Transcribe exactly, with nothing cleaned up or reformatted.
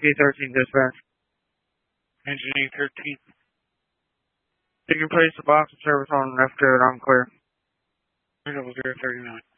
E thirteen dispatch. Engine E thirteen. You can place the box of service on left road, I'm clear. Double zero thirty nine.